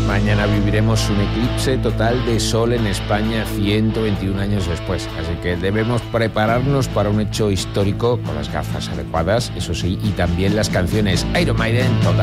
mañana viviremos un eclipse total de sol en España 121 años después. Así que debemos prepararnos para un hecho histórico con las gafas adecuadas, eso sí, y también las canciones Iron Maiden, todas